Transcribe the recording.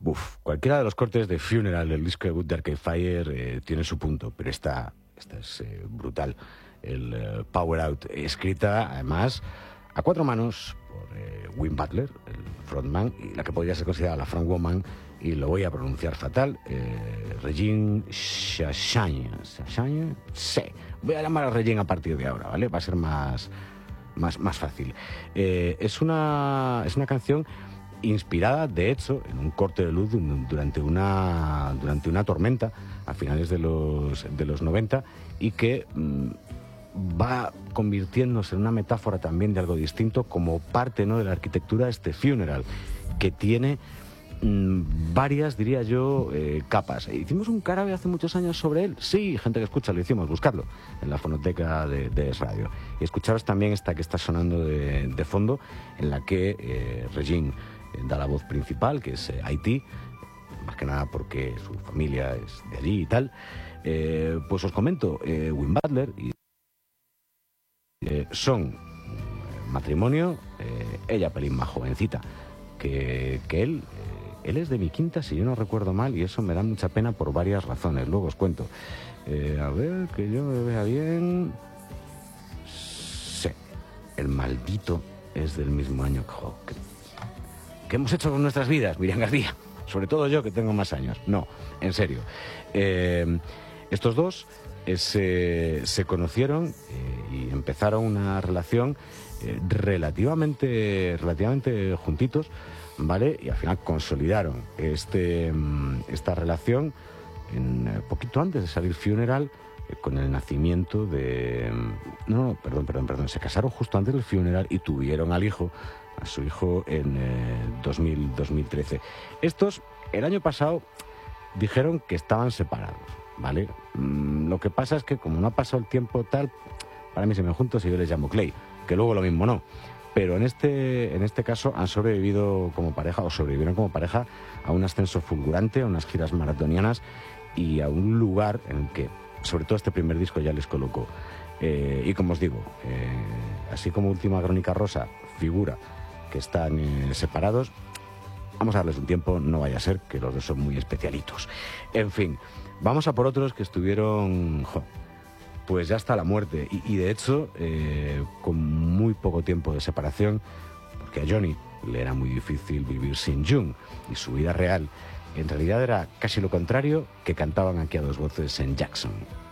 Cualquiera de los cortes de Funeral del disco debut de Arcade Fire tiene su punto, pero esta es brutal. El Power Out, escrita además a cuatro manos por Win Butler, el frontman, y la que podría ser considerada la frontwoman, y lo voy a pronunciar fatal, Regine Chassagne. Sí, voy a llamar a Regine a partir de ahora, ¿vale? Va a ser más fácil. Es una canción inspirada, de hecho, en un corte de luz durante una tormenta a finales de los 90, y que va convirtiéndose en una metáfora también de algo distinto, como parte, ¿no?, de la arquitectura de este Funeral, que tiene varias, diría yo, capas. Hicimos un carabe hace muchos años sobre él. Sí, gente que escucha, lo hicimos, buscarlo en la fonoteca de Es Radio. Y escucharos también esta que está sonando de fondo, en la que Regine da la voz principal, que es Haití, más que nada porque su familia es de allí y tal. Pues os comento, Win Butler y son matrimonio, ella pelín más jovencita que él. Él es de mi quinta, si yo no recuerdo mal, y eso me da mucha pena por varias razones. Luego os cuento. A ver, que yo me vea bien. Sí, el maldito es del mismo año que... ¿Qué hemos hecho con nuestras vidas, Miriam García? Sobre todo yo, que tengo más años. No, en serio. Estos dos se conocieron y empezaron una relación relativamente juntitos, ¿vale? Y al final consolidaron esta relación poquito antes de salir Funeral, con el nacimiento de... Perdón. Se casaron justo antes del Funeral y tuvieron a su hijo en 2013. Estos, el año pasado, dijeron que estaban separados, ¿vale? Lo que pasa es que como no ha pasado el tiempo tal, para mí se me juntos y yo les llamo Clay, que luego lo mismo no. Pero en este caso han sobrevivieron como pareja a un ascenso fulgurante, a unas giras maratonianas y a un lugar en el que, sobre todo este primer disco, ya les colocó. Y como os digo, así como Última Crónica Rosa figura que están separados, vamos a darles un tiempo, no vaya a ser que los dos son muy especialitos. En fin, vamos a por otros que estuvieron... pues ya hasta la muerte, y de hecho con muy poco tiempo de separación, porque a Johnny le era muy difícil vivir sin June, y su vida real en realidad era casi lo contrario, que cantaban aquí a dos voces en Jackson.